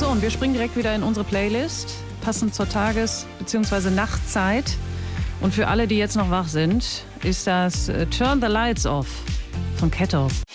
So, und wir springen direkt wieder in unsere Playlist, passend zur Tages- bzw. Nachtzeit. Und für alle, die jetzt noch wach sind, ist das Turn the Lights Off von Ketto.